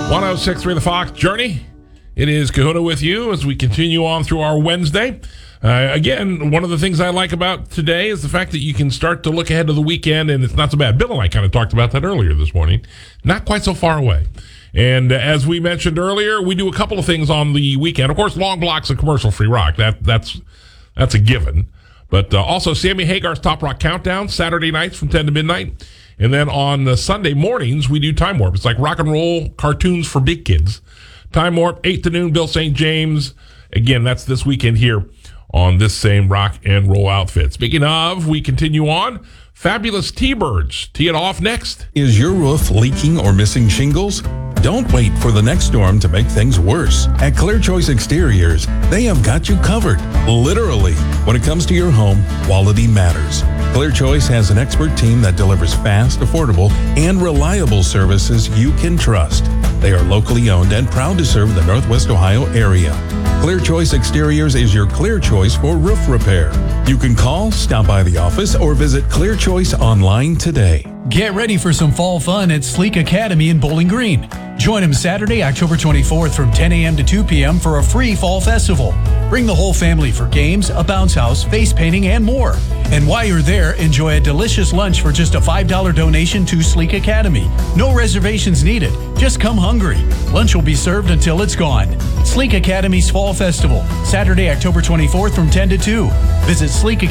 106.3 The Fox Journey. It is Kahuna with you as we continue on through our Wednesday. Again, one of the things I like about today is the fact that you can start to look ahead to the weekend, and it's not so bad. Bill and I kind of talked about that earlier this morning. Not quite so far away. And as we mentioned earlier, we do a couple of things on the weekend. Of course, long blocks of commercial-free rock. That's a given. But also Sammy Hagar's Top Rock Countdown, Saturday nights from 10 to midnight. And then on Sunday mornings, we do Time Warp. It's like rock and roll cartoons for big kids. Time Warp, 8 to noon, Bill St. James. Again, that's this weekend here on this same rock and roll outfit. Speaking of, we continue on. Fabulous T-Birds. Tee it off next. Is your roof leaking or missing shingles? Don't wait for the next storm to make things worse. At Clear Choice Exteriors, they have got you covered. Literally. When it comes to your home, quality matters. Clear Choice has an expert team that delivers fast, affordable, and reliable services you can trust. They are locally owned and proud to serve the Northwest Ohio area. Clear Choice Exteriors is your clear choice for roof repair. You can call, stop by the office, or visit Clear Choice online today. Get ready for some fall fun at Sleek Academy in Bowling Green. Join them Saturday, October 24th from 10 a.m. to 2 p.m. for a free fall festival. Bring the whole family for games, a bounce house, face painting, and more. And while you're there, enjoy a delicious lunch for just a $5 donation to Sleek Academy. No reservations needed. Just come hungry. Lunch will be served until it's gone. Sleek Academy's Fall Festival, Saturday, October 24th from 10 to 2. Visit Sleek